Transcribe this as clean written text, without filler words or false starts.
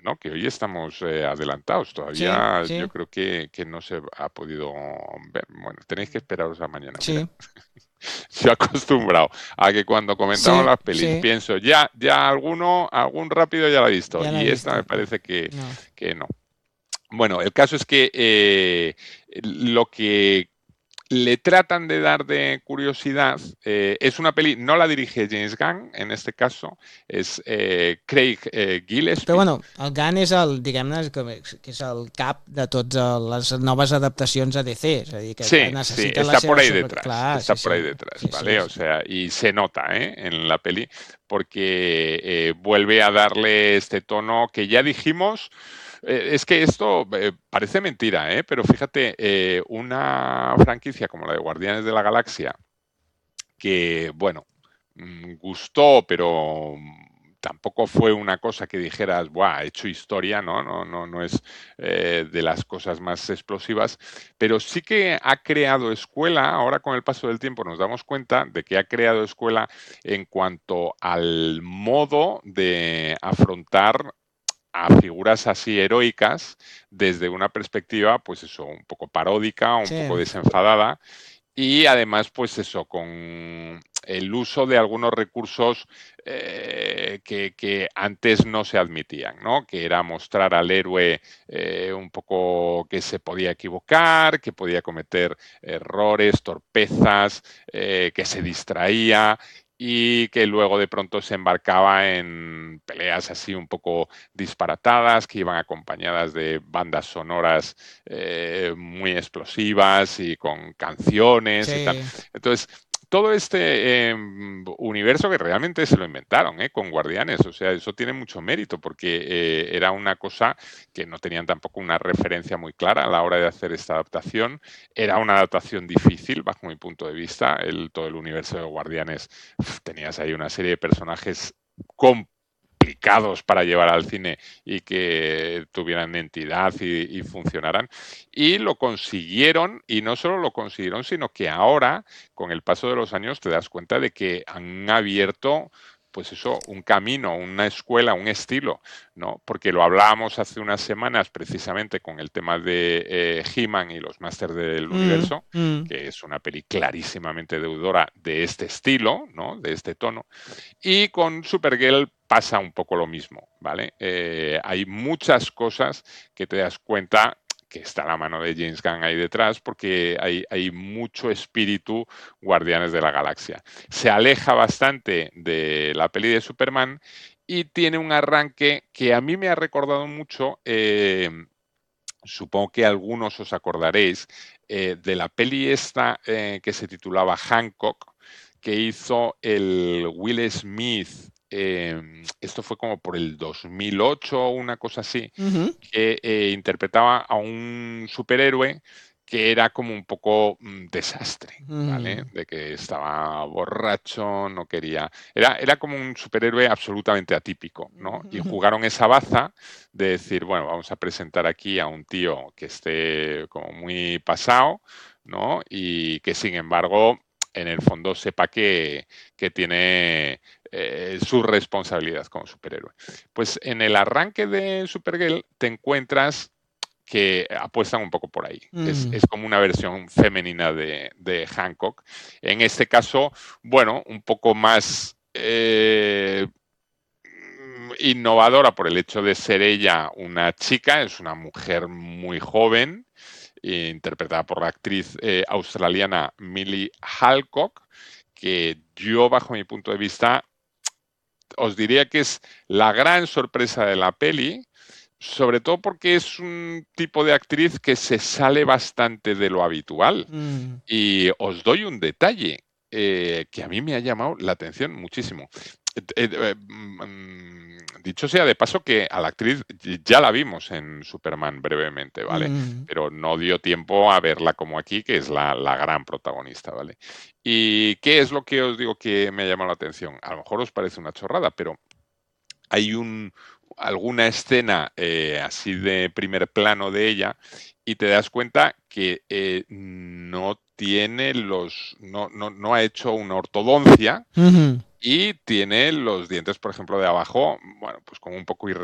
¿no? Que hoy estamos adelantados. Sí, Todavía yo sí, creo que no se ha podido ver. Bueno, tenéis que esperaros a mañana. Mira, sí, se ha acostumbrado a que cuando comentamos sí, las pelis sí, pienso, ya algún rápido ya lo ha visto. ya la he Y esta me visto. parece No. que no. Bueno, el caso es que lo que le tratan de dar de curiosidad es una peli, no la dirige James Gunn, en este caso, es Craig Però Gillespie. bueno, el GAN és el, diguem-ne, que és el cap de totes les noves adaptacions a DC, és a dir, que Sí, sí, necessita la está por seva ahí sobre... detrás, Clar, está sí, por sí, ahí detrás, sí, sí, ¿vale? O sí. sea, y se nota, en la peli, porque vuelve a darle este tono que ya dijimos. Es que esto parece mentira, pero fíjate, una franquicia como la de Guardianes de la Galaxia, que, bueno, gustó, pero tampoco fue una cosa que dijeras, ¡buah! Ha hecho historia, ¿no? No es de las cosas más explosivas, pero sí que ha creado escuela. Ahora, con el paso del tiempo, nos damos cuenta de que ha creado escuela en cuanto al modo de afrontar a figuras así heroicas desde una perspectiva, pues eso, un poco paródica, un poco Sí, desenfadada, y además, pues eso, con el uso de algunos recursos que antes no se admitían, ¿no? Que era mostrar al héroe un poco que se podía equivocar, que podía cometer errores, torpezas, que se distraía y que luego de pronto se embarcaba en peleas así un poco disparatadas, que iban acompañadas de bandas sonoras muy explosivas y con canciones y tal. sí. Entonces, todo este universo que realmente se lo inventaron con Guardianes, o sea, eso tiene mucho mérito porque era una cosa que no tenían tampoco una referencia muy clara a la hora de hacer esta adaptación. Era una adaptación difícil bajo mi punto de vista. Todo el universo de Guardianes, tenías ahí una serie de personajes complicados para llevar al cine y que tuvieran entidad y funcionaran. Y lo consiguieron, y no solo lo consiguieron, sino que ahora, con el paso de los años, te das cuenta de que han abierto pues eso, un camino, una escuela, un estilo, ¿no? Porque lo hablábamos hace unas semanas precisamente con el tema de He-Man y los Masters del Mm, Universo, mm. que es una peli clarísimamente deudora de este estilo, ¿no? De este tono. Y con Supergirl pasa un poco lo mismo, ¿vale? Hay muchas cosas que te das cuenta que está la mano de James Gunn ahí detrás, porque hay mucho espíritu Guardianes de la Galaxia. Se aleja bastante de la peli de Superman y tiene un arranque que a mí me ha recordado mucho, supongo que algunos os acordaréis, de la peli esta que se titulaba Hancock, que hizo el Will Smith. Esto fue como por el 2008 o una cosa así, Mhm. que interpretaba a un superhéroe que era como un poco desastre, ¿vale? Mhm. De que estaba borracho, no quería... Era como un superhéroe absolutamente atípico, ¿no? Y Mhm. jugaron esa baza de decir, bueno, vamos a presentar aquí a un tío que esté como muy pasado, ¿no? Y que sin embargo, en el fondo sepa que tiene su responsabilidad como superhéroe. Pues en el arranque de Supergirl te encuentras que apuestan un poco por ahí. Mhm. Es como una versión femenina de Hancock. En este caso, bueno, un poco más innovadora por el hecho de ser ella una chica, es una mujer muy joven, interpretada por la actriz australiana Millie Halcock, que yo, bajo mi punto de vista, os diría que es la gran sorpresa de la peli, sobre todo porque es un tipo de actriz que se sale bastante de lo habitual. Mhm. Y os doy un detalle que a mí me ha llamado la atención muchísimo. Dicho sea de paso que a la actriz ya la vimos en Superman brevemente, ¿vale? Mhm. Pero no dio tiempo a verla como aquí, que es la gran protagonista, ¿vale? ¿Y qué es lo que os digo que me ha llamado la atención? A lo mejor os parece una chorrada, pero hay alguna escena así de primer plano de ella y te das cuenta que no tiene no ha hecho una ortodoncia Mhm. y tiene los dientes, por ejemplo, de abajo, bueno, pues como un poco